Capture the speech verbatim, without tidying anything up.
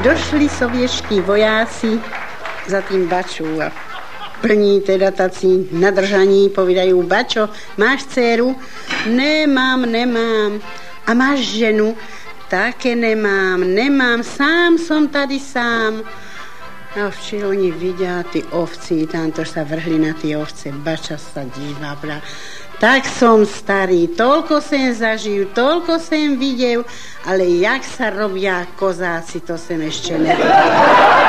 Došli sovětští vojáci za tým Baču a plní teda tací nadržaní, povídajú: Bačo, máš dceru? Nemám, nemám. A máš ženu? Také nemám, nemám, sám som tady sám. A vči oni vidia, tí ovci, tamto sa vrhli na tie ovce, Bača sa díva, bra. Tak som starý, toľko sem zažil, toľko sem videl, ale jak sa robia kozáci, to sem ešte nevidel.